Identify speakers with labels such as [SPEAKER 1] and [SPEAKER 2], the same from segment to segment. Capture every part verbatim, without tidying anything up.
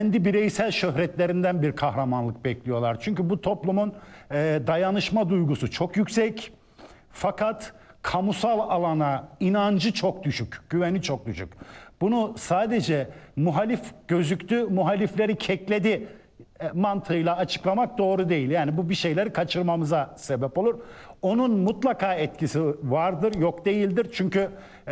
[SPEAKER 1] kendi bireysel şöhretlerinden bir kahramanlık bekliyorlar. Çünkü bu toplumun e, dayanışma duygusu çok yüksek. Fakat kamusal alana inancı çok düşük, güveni çok düşük. Bunu sadece muhalif gözüktü, muhalifleri kekledi mantığıyla açıklamak doğru değil. Yani bu bir şeyleri kaçırmamıza sebep olur. Onun mutlaka etkisi vardır, yok değildir. Çünkü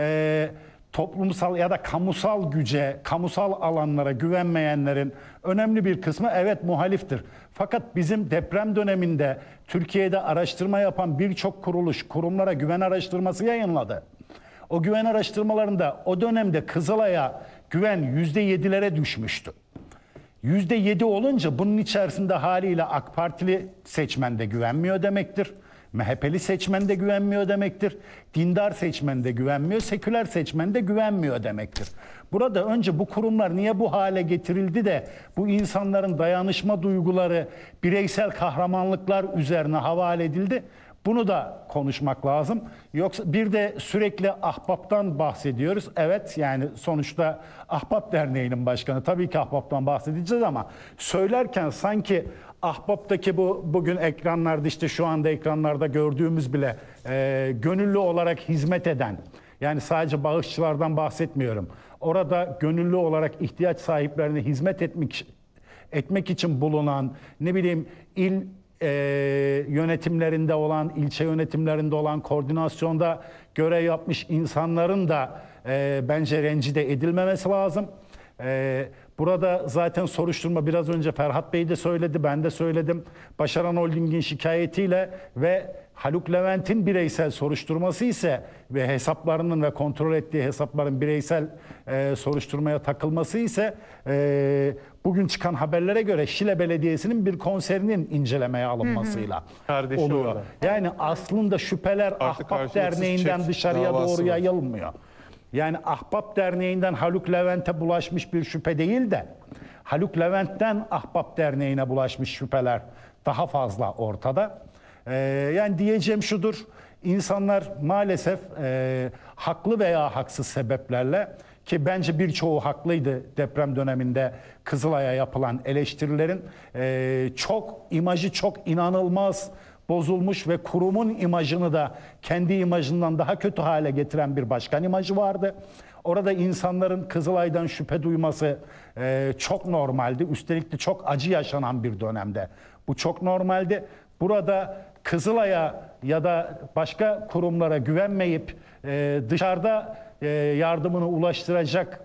[SPEAKER 1] e, toplumsal ya da kamusal güce, kamusal alanlara güvenmeyenlerin önemli bir kısmı evet muhaliftir. Fakat bizim deprem döneminde Türkiye'de araştırma yapan birçok kuruluş, kurumlara güven araştırması yayınladı. O güven araştırmalarında o dönemde Kızılay'a güven yüzde yedilere düşmüştü. yüzde yedi olunca bunun içerisinde haliyle AK Partili seçmen de güvenmiyor demektir. M H P'li seçmen de güvenmiyor demektir. Dindar seçmen de güvenmiyor, seküler seçmen de güvenmiyor demektir. Burada önce bu kurumlar niye bu hale getirildi de bu insanların dayanışma duyguları, bireysel kahramanlıklar üzerine havale edildi? Bunu da konuşmak lazım. Yoksa bir de sürekli Ahbap'tan bahsediyoruz. Evet, yani sonuçta Ahbap Derneği'nin başkanı. Tabii ki Ahbap'tan bahsedeceğiz ama söylerken sanki Ahbap'taki bu bugün ekranlarda, işte şu anda ekranlarda gördüğümüz bile e, gönüllü olarak hizmet eden, yani sadece bağışçılardan bahsetmiyorum. Orada gönüllü olarak ihtiyaç sahiplerine hizmet etmek etmek için bulunan, ne bileyim, il e, yönetimlerinde olan, ilçe yönetimlerinde olan, koordinasyonda görev yapmış insanların da e, bence rencide edilmemesi lazım. E, burada zaten soruşturma, biraz önce Ferhat Bey de söyledi, ben de söyledim. Başaran Holding'in şikayetiyle ve Haluk Levent'in bireysel soruşturması ise ve hesaplarının ve kontrol ettiği hesapların bireysel e, soruşturmaya takılması ise e, bugün çıkan haberlere göre Şile Belediyesi'nin bir konserinin incelemeye alınmasıyla
[SPEAKER 2] Kardeşi
[SPEAKER 1] oluyor.
[SPEAKER 2] orada.
[SPEAKER 1] Yani aslında şüpheler
[SPEAKER 2] Artık
[SPEAKER 1] Ahbap Derneği'nden
[SPEAKER 2] çek
[SPEAKER 1] dışarıya
[SPEAKER 2] davası
[SPEAKER 1] doğru
[SPEAKER 2] var.
[SPEAKER 1] yayılmıyor. Yani Ahbap Derneği'nden Haluk Levent'e bulaşmış bir şüphe değil de Haluk Levent'ten Ahbap Derneği'ne bulaşmış şüpheler daha fazla ortada. Ee, yani diyeceğim şudur, insanlar maalesef e, haklı veya haksız sebeplerle, ki bence birçoğu haklıydı deprem döneminde Kızılay'a yapılan eleştirilerin, e, çok imajı çok inanılmaz bozulmuş ve kurumun imajını da kendi imajından daha kötü hale getiren bir başkan imajı vardı. Orada insanların Kızılay'dan şüphe duyması e, çok normaldi. Üstelik de çok acı yaşanan bir dönemde. Bu çok normaldi. Burada Kızılay'a ya da başka kurumlara güvenmeyip e, dışarıda e, yardımını ulaştıracak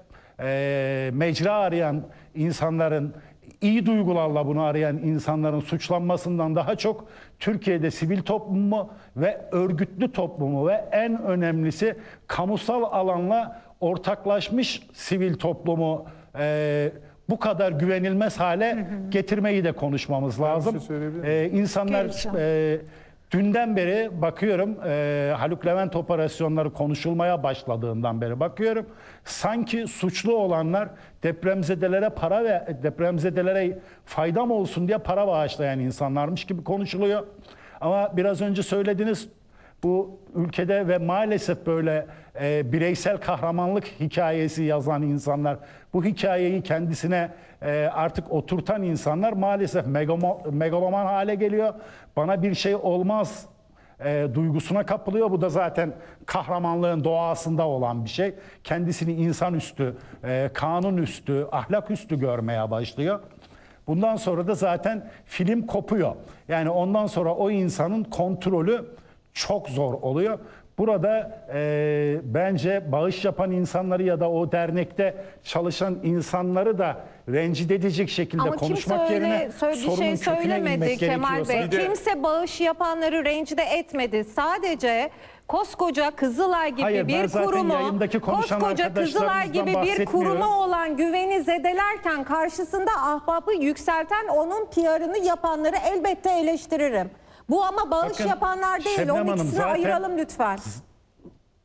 [SPEAKER 1] e, mecra arayan insanların, iyi duygularla bunu arayan insanların suçlanmasından daha çok Türkiye'de sivil toplumu ve örgütlü toplumu ve en önemlisi kamusal alanla ortaklaşmış sivil toplumu e, bu kadar güvenilmez hale getirmeyi de konuşmamız lazım. Ee, insanlar e, dünden beri bakıyorum, e, Haluk Levent operasyonları konuşulmaya başladığından beri bakıyorum. Sanki suçlu olanlar depremzedelere para ve depremzedelere faydam olsun diye para bağışlayan insanlarmış gibi konuşuluyor. Ama biraz önce söylediğiniz bu ülkede ve maalesef böyle e, bireysel kahramanlık hikayesi yazan insanlar, bu hikayeyi kendisine e, artık oturtan insanlar maalesef megamo, megaloman hale geliyor. Bana bir şey olmaz e, duygusuna kapılıyor. Bu da zaten kahramanlığın doğasında olan bir şey. Kendisini insanüstü, e, kanun üstü, ahlak üstü görmeye başlıyor. Bundan sonra da zaten film kopuyor. Yani ondan sonra o insanın kontrolü çok zor oluyor. Burada e, bence bağış yapan insanları ya da o dernekte çalışan insanları da rencide edecek şekilde
[SPEAKER 3] Ama
[SPEAKER 1] konuşmak
[SPEAKER 3] kimse
[SPEAKER 1] yerine
[SPEAKER 3] öyle bir şey söylemedi Kemal Bey.
[SPEAKER 2] de...
[SPEAKER 3] Kimse bağış yapanları rencide etmedi. Sadece koskoca Kızılay gibi
[SPEAKER 1] Hayır,
[SPEAKER 3] bir kurumu, koskoca Kızılay gibi bir kuruma olan güveni zedelerken karşısında ahbabı yükselten, onun P R'ını yapanları elbette eleştiririm. Bu ama bağış
[SPEAKER 1] Bakın,
[SPEAKER 3] yapanlar değil.
[SPEAKER 1] Şebnem
[SPEAKER 3] Onun
[SPEAKER 1] Hanım,
[SPEAKER 3] ikisini
[SPEAKER 1] zaten
[SPEAKER 3] ayıralım lütfen.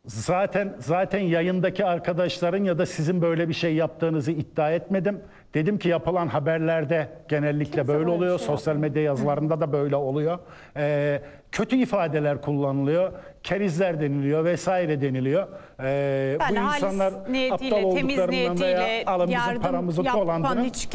[SPEAKER 1] Zaten zaten yayındaki arkadaşların ya da sizin böyle bir şey yaptığınızı iddia etmedim. Dedim ki yapılan haberlerde genellikle
[SPEAKER 3] Kimse
[SPEAKER 1] böyle
[SPEAKER 3] böyle bir
[SPEAKER 1] oluyor.
[SPEAKER 3] şey
[SPEAKER 1] Sosyal medya yazılarında da böyle oluyor. Ee, kötü ifadeler kullanılıyor. Kerizler deniliyor vesaire deniliyor. Ee,
[SPEAKER 2] Yani
[SPEAKER 1] bu
[SPEAKER 2] halis
[SPEAKER 1] insanlar
[SPEAKER 2] niyetiyle,
[SPEAKER 1] aptal
[SPEAKER 2] temiz
[SPEAKER 1] olduklarından veya
[SPEAKER 2] niyetiyle
[SPEAKER 1] alın bizim
[SPEAKER 2] yardım
[SPEAKER 1] paramızı
[SPEAKER 2] yapan
[SPEAKER 1] dolandırın.
[SPEAKER 2] hiç